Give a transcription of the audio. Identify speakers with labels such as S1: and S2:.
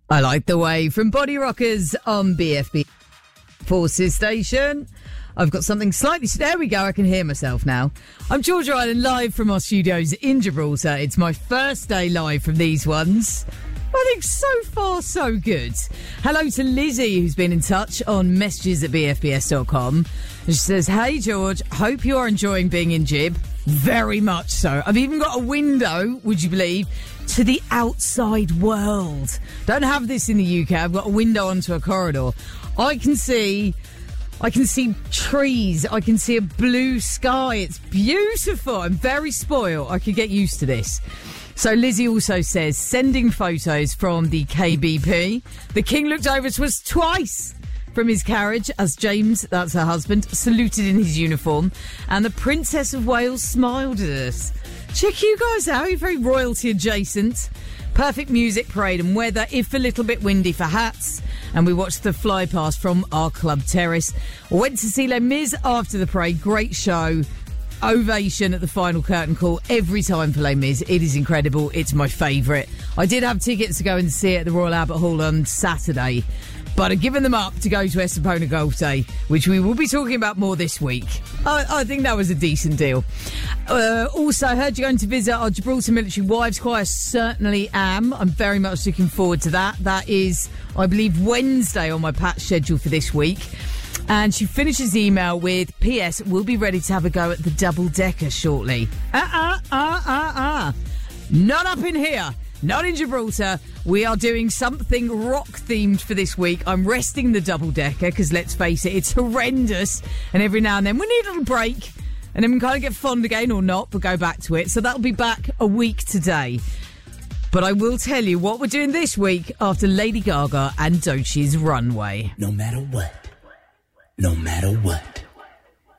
S1: I like the way from Body Rockers on BFB Forces Station. I've got something slightly... There we go, I can hear myself now. I'm Georgia Island, live from our studios in Gibraltar. It's my first day live from these ones. I think so far, so good. Hello to Lizzie, who's been in touch on messages at bfbs.com. And she says, hey, George, hope you are enjoying being in Gib. Very much so. I've even got a window, would you believe, to the outside world. Don't have this in the UK. I've got a window onto a corridor. I can see trees. I can see a blue sky. It's beautiful. I'm very spoiled. I could get used to this. So Lizzie also says, sending photos from the KBP. The King looked over to us twice from his carriage as James, that's her husband, saluted in his uniform. And the Princess of Wales smiled at us. Check you guys out. You're very royalty adjacent. Perfect music, parade and weather, if a little bit windy for hats. And we watched the fly past from our club terrace. Went to see Les Mis after the parade. Great show. Ovation at the final curtain call every time for Les Mis. It is incredible. It's my favourite. I did have tickets to go and see it at the Royal Albert Hall on Saturday, but I've given them up to go to Estepona Golf Day, which we will be talking about more this week. I think that was a decent deal. Also, I heard you're going to visit our Gibraltar Military Wives Choir. Certainly am. I'm very much looking forward to that. That is, I believe, Wednesday on my patch schedule for this week. And she finishes the email with, P.S. we'll be ready to have a go at the double-decker shortly. Not up in here. Not in Gibraltar. We are doing something rock-themed for this week. I'm resting the double-decker because, let's face it, it's horrendous. And every now and then we need a little break. And then we kind of get fond again or not, but go back to it. So that'll be back a week today. But I will tell you what we're doing this week after Lady Gaga and Doechie's Runway.
S2: No matter what. No matter what.